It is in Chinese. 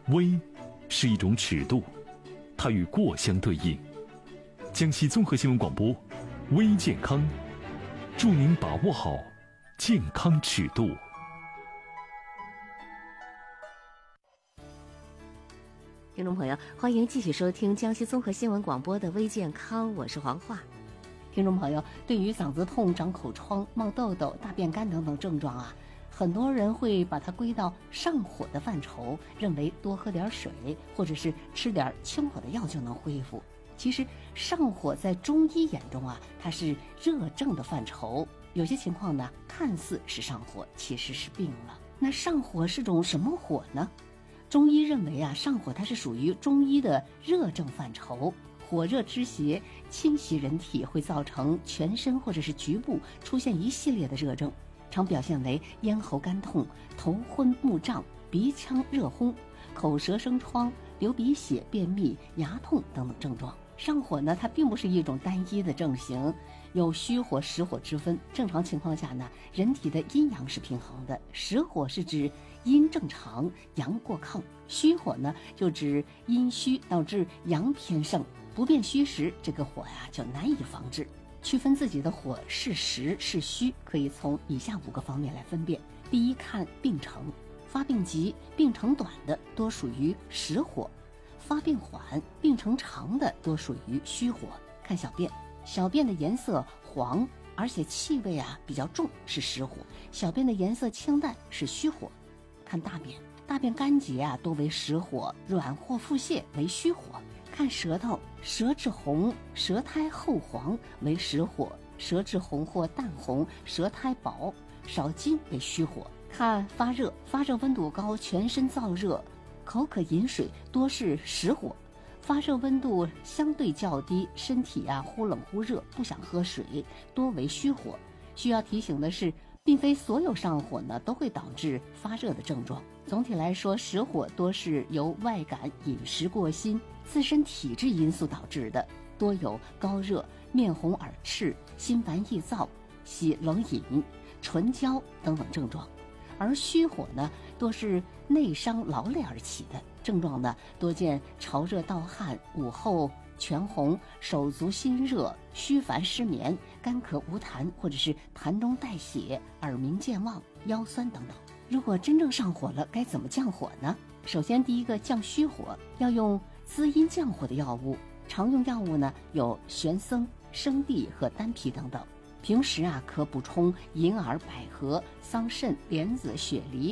微是一种尺度，它与过相对应。江西综合新闻广播，微健康，祝您把握好健康尺度。 听众朋友，欢迎继续收听江西综合新闻广播的微健康，我是黄华。听众朋友，对于嗓子痛、长口疮、冒痘痘、大便干等等症状啊，很多人会把它归到上火的范畴，认为多喝点水或者是吃点清火的药就能恢复。其实上火在中医眼中啊，它是热症的范畴，有些情况呢看似是上火，其实是病了。那上火是种什么火呢？中医认为啊，上火它是属于中医的热症范畴，火热之邪侵袭人体，会造成全身或者是局部出现一系列的热症，常表现为咽喉干痛、头昏目胀、鼻腔热烘、口舌生疮、流鼻血、便秘、牙痛等等症状。上火呢，它并不是一种单一的症型，有虚火、实火之分。正常情况下呢，人体的阴阳是平衡的。实火是指阴正常，阳过亢；虚火呢，就指阴虚导致阳偏盛。不辨虚实，这个火呀就难以防治。区分自己的火是实是虚，可以从以下5个方面来分辨。第一，看病程，发病急、病程短的多属于实火。发病缓、病程长的多属于虚火。看小便，小便的颜色黄，而且气味比较重，是实火；小便的颜色清淡，是虚火。看大便，大便干结多为实火，软或腹泻为虚火。看舌头，舌质红、舌苔厚黄为实火，舌质红或淡红、舌苔薄、少津为虚火。看发热，发热温度高，全身燥热，口渴饮水多是实火；发热温度相对较低，身体忽冷忽热，不想喝水，多为虚火。需要提醒的是，并非所有上火呢都会导致发热的症状。总体来说，实火多是由外感、饮食过辛、自身体质因素导致的，多有高热、面红耳赤、心烦易躁、喜冷饮、唇焦等等症状。而虚火呢，多是内伤劳累而起的，症状呢多见潮热盗汗、午后全红、手足心热、虚烦失眠、干咳无痰，或者是痰中带血、耳鸣健忘、腰酸等等。如果真正上火了，该怎么降火呢？首先，第一个降虚火，要用滋阴降火的药物。常用药物呢有玄参、生地和丹皮等等。平时可补充银耳、百合、桑葚、莲子、雪梨、